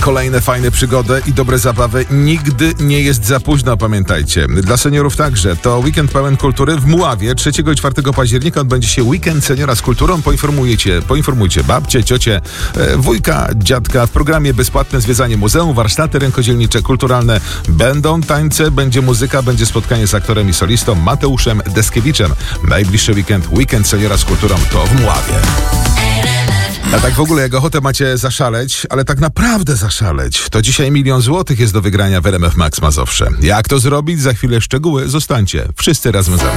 kolejne fajne przygody i dobre zabawy. Nigdy nie jest za późno, pamiętajcie. Dla seniorów także. To weekend pełen kultury w Mławie. 3 i 4 października odbędzie się weekend seniora z kulturą. Poinformujcie babcie, ciocie, wujka, dziadka. W programie bezpłatne zwiedzanie muzeum, warsztaty rękodzielnicze, kulturalne. Będą tańce, będzie muzyka, będzie spotkanie z aktorem i solistą Mateuszem Deskiewiczem. Najbliższy weekend seniora z kulturą to w Mławie. A tak w ogóle, jak ochotę macie zaszaleć, ale tak naprawdę zaszaleć, to dzisiaj 1 000 000 złotych jest do wygrania w RMF Max Mazowsze. Jak to zrobić? Za chwilę szczegóły. Zostańcie wszyscy razem ze mną.